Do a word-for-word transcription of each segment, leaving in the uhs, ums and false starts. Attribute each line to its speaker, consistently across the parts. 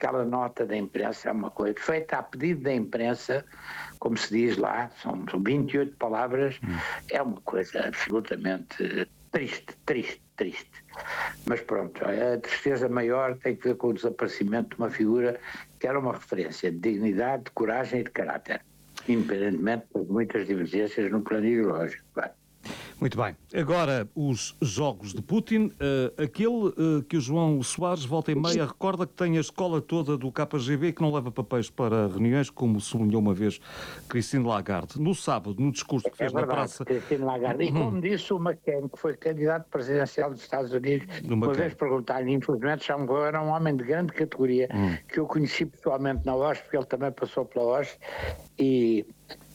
Speaker 1: aquela nota da imprensa é uma coisa feita a pedido da imprensa, como se diz lá, são vinte e oito palavras, hum. é uma coisa absolutamente triste, triste, triste. Mas pronto, a tristeza maior tem que ver com o desaparecimento de uma figura que era uma referência de dignidade, de coragem e de caráter, independentemente de muitas divergências no plano ideológico. Claro.
Speaker 2: Muito bem. Agora, os jogos de Putin. Uh, aquele uh, que o João Soares, volta e meia, recorda que tem a escola toda do K G B que não leva papéis para reuniões, como sublinhou uma vez Christine Lagarde. No sábado, no discurso que fez
Speaker 1: é verdade,
Speaker 2: na praça...
Speaker 1: Christine Lagarde. E como disse o McCain, que foi candidato presidencial dos Estados Unidos, uma vez perguntar-lhe, infelizmente já morreu, era um homem de grande categoria, hum. que eu conheci pessoalmente na O S, porque ele também passou pela O S, e...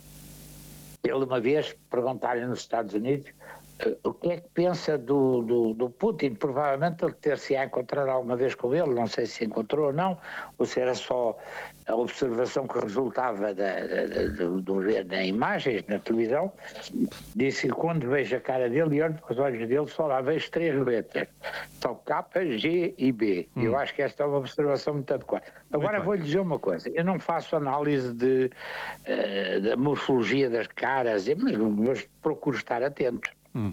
Speaker 1: ele uma vez perguntar-lhe nos Estados Unidos uh, o que é que pensa do, do, do Putin, provavelmente ele ter-se-á encontrado alguma vez com ele, não sei se encontrou ou não, ou se era só a observação que resultava da, da, da, do ver na imagens, na televisão. Disse que quando vejo a cara dele e olho para os olhos dele, só lá vejo três letras, são K, G e B. Hum. Eu acho que esta é uma observação muito adequada. Agora vou-lhe dizer uma coisa, eu não faço análise de, uh, da morfologia das caras, mas, mas procuro estar atento. Hum.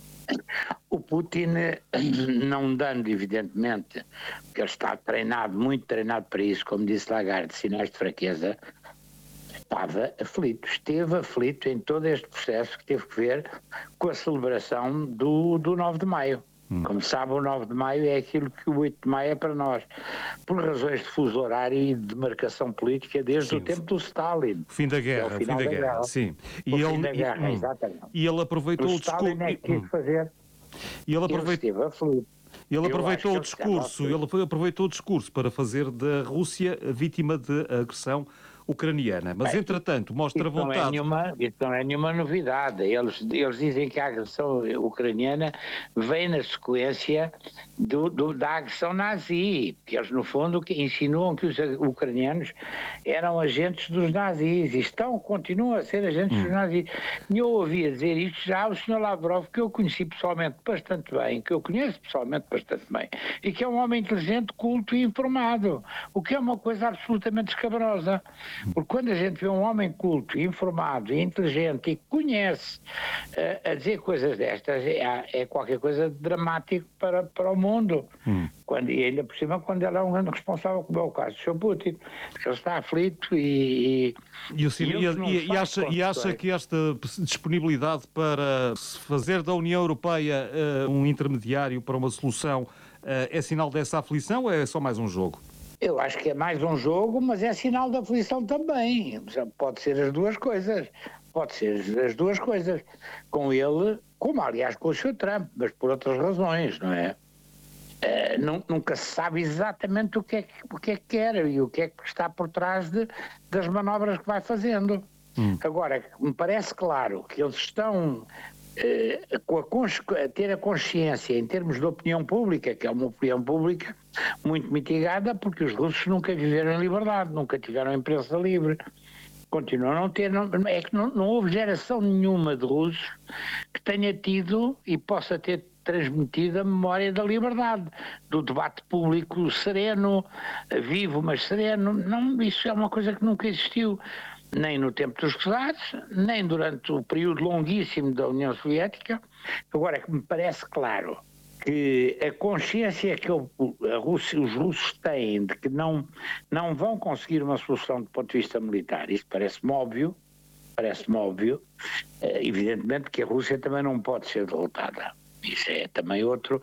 Speaker 1: O Putin, não dando evidentemente, porque ele está treinado, muito treinado para isso, como disse Lagarde, sinais de fraqueza, estava aflito, esteve aflito em todo este processo que teve que ver com a celebração do, do nove de maio. Hum. Como sabe, o nove de maio é aquilo que o oito de maio é para nós, por razões de fuso horário e de marcação política desde sim, o tempo do Stalin.
Speaker 2: Fim da guerra,
Speaker 1: é o
Speaker 2: fim da, da guerra, guerra, sim. E
Speaker 1: o
Speaker 2: ele,
Speaker 1: fim da guerra,
Speaker 2: e,
Speaker 1: exatamente.
Speaker 2: E ele aproveitou o, o discurso...
Speaker 1: Stalin é que quis fazer...
Speaker 2: E ele aproveitou...
Speaker 1: Ele esteve aflito.
Speaker 2: Ele aproveitou o discurso, ele aproveitou o discurso para fazer da Rússia vítima de agressão ucraniana, mas Bem, entretanto mostra
Speaker 1: isso
Speaker 2: vontade...
Speaker 1: Não é nenhuma, isso não é nenhuma novidade, eles, eles dizem que a agressão ucraniana vem na sequência do, do, da agressão nazi, que eles no fundo insinuam que os ucranianos eram agentes dos nazis, e estão, continuam a ser agentes hum. dos nazis. E eu ouvia dizer isto já o senhor Lavrov, que eu conheci pessoalmente bastante bem, que eu conheço pessoalmente bastante bem, e que é um homem inteligente, culto e informado, o que é uma coisa absolutamente escabrosa. Porque quando a gente vê um homem culto, informado, inteligente e conhece uh, a dizer coisas destas, é, é qualquer coisa de dramático para, para o mundo. Hum. Quando, e ainda por cima, quando ele é um grande responsável, como é o caso do senhor Putin, ele está aflito e...
Speaker 2: E, e, o senhor, e, e, e, acha, e acha que esta disponibilidade para fazer da União Europeia uh, um intermediário para uma solução uh, é sinal dessa aflição ou é só mais um jogo?
Speaker 1: Eu acho que é mais um jogo, mas é sinal de aflição também. Pode ser as duas coisas. Pode ser as duas coisas. Com ele, como aliás com o senhor Trump, mas por outras razões, não é? Uh, não, nunca se sabe exatamente o que, é que, o que é que quer e o que é que está por trás de, das manobras que vai fazendo. Hum. Agora, me parece claro que eles estão... Uh, com a, a ter a consciência em termos de opinião pública, que é uma opinião pública muito mitigada, porque os russos nunca viveram em liberdade, nunca tiveram imprensa livre, continuam a não ter, não, é que não, não houve geração nenhuma de russos que tenha tido e possa ter transmitido a memória da liberdade, do debate público sereno, vivo mas sereno. Não, isso é uma coisa que nunca existiu, nem no tempo dos czares, nem durante o período longuíssimo da União Soviética. Agora, que me parece claro que a consciência que a Rússia, os russos têm de que não, não vão conseguir uma solução do ponto de vista militar, isso parece-me óbvio, parece-me óbvio, evidentemente que a Rússia também não pode ser derrotada. Isso é também outro...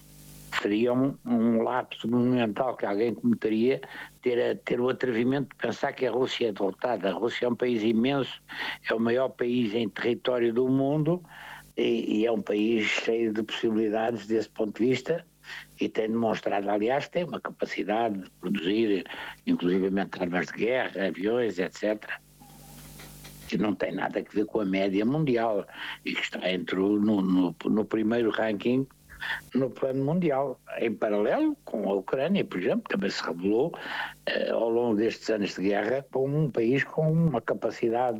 Speaker 1: seria um, um lapso monumental que alguém cometeria, ter, ter o atrevimento de pensar que a Rússia é derrotada. A Rússia é um país imenso, é o maior país em território do mundo e, e é um país cheio de possibilidades desse ponto de vista e tem demonstrado, aliás, que tem uma capacidade de produzir, inclusivamente armas de guerra, aviões, etcétera, que não tem nada a ver com a média mundial e que está entre o, no, no, no primeiro ranking no plano mundial, em paralelo com a Ucrânia, por exemplo, também se revelou uh, ao longo destes anos de guerra como um país com uma capacidade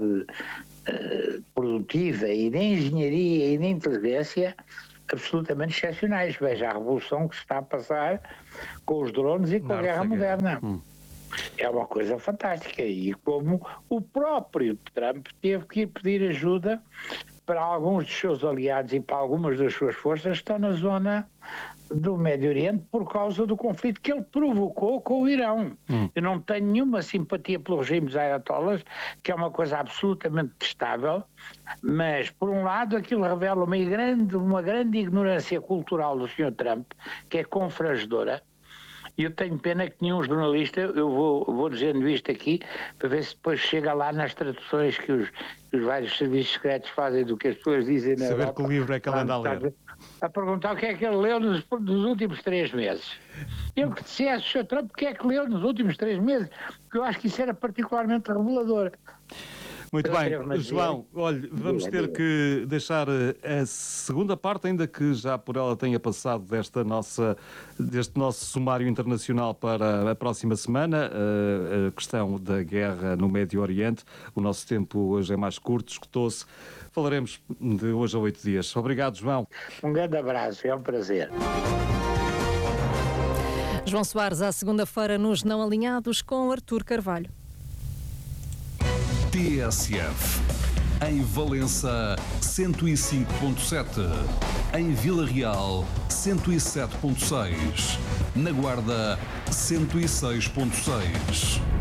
Speaker 1: uh, produtiva e de engenharia e de inteligência absolutamente excepcionais. Veja a revolução que se está a passar com os drones e com
Speaker 2: Na
Speaker 1: a guerra moderna. Hum. É uma coisa fantástica. E como o próprio Trump teve que ir pedir ajuda para alguns dos seus aliados e para algumas das suas forças que estão na zona do Médio Oriente por causa do conflito que ele provocou com o Irão. Hum. Eu não tenho nenhuma simpatia pelo regime dos ayatollahs, que é uma coisa absolutamente testável, mas, por um lado, aquilo revela uma grande, uma grande ignorância cultural do senhor Trump, que é confrangedora. E eu tenho pena que nenhum jornalista, eu vou, vou dizendo isto aqui, para ver se depois chega lá nas traduções que os, que os vários serviços secretos fazem do que as pessoas dizem na
Speaker 2: Saber
Speaker 1: Europa,
Speaker 2: que livro é que ele anda a ler.
Speaker 1: A perguntar o que é que ele leu nos, nos últimos três meses. Eu que dissesse, senhor Trump, o que é que leu nos últimos três meses? Porque eu acho que isso era particularmente revelador.
Speaker 2: Muito bem, João, olha, vamos ter que deixar a segunda parte, ainda que já por ela tenha passado desta nossa, deste nosso sumário internacional para a próxima semana, a questão da guerra no Médio Oriente. O nosso tempo hoje é mais curto, escutou-se. Falaremos de hoje a oito dias. Obrigado, João.
Speaker 1: Um grande abraço, é um prazer.
Speaker 3: João Soares, à segunda-feira, nos Não Alinhados, com Artur Carvalho.
Speaker 4: T S F. Em Valença, cento e cinco ponto sete. Em Vila Real, cento e sete ponto seis. Na Guarda, cento e seis ponto seis.